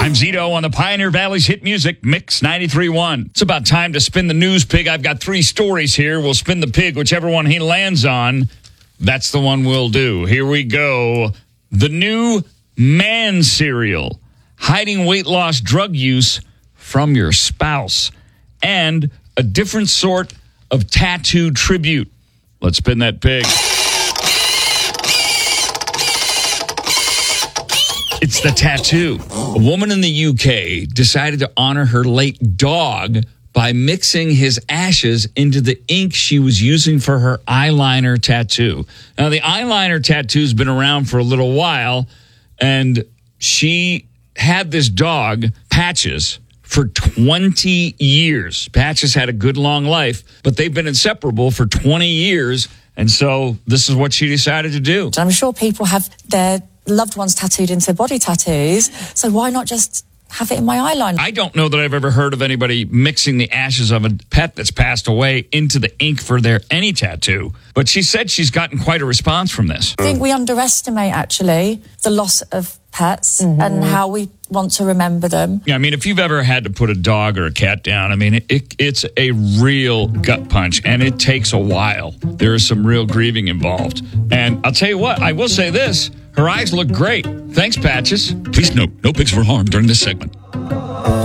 I'm Zito on the Pioneer Valley's hit music, Mix 93.1. It's about time to spin the news pig. I've got 3 stories here. We'll spin the pig, whichever one he lands on. That's the one we'll do. Here we go. The new man cereal, hiding weight loss drug use from your spouse, and a different sort of tattoo tribute. Let's spin that pig. It's the tattoo. A woman in the UK decided to honor her late dog by mixing his ashes into the ink she was using for her eyeliner tattoo. Now, the eyeliner tattoo's been around for a little while, and she had this dog, Patches, for 20 years. Patches had a good long life, but they've been inseparable for 20 years, and so this is what she decided to do. I'm sure people have their loved ones tattooed into their body tattoos, so why not just have it in my eyeliner? I don't know that I've ever heard of anybody mixing the ashes of a pet that's passed away into the ink for any tattoo. But she said she's gotten quite a response from this. I think we underestimate, actually, the loss of pets and how we want to remember them. Yeah, I mean, if you've ever had to put a dog or a cat down, I mean, it's a real gut punch, and it takes a while. There is some real grieving involved. And I'll tell you what, I will say this. Her eyes look great. Thanks, Patches. Please note, no pics were harmed during this segment.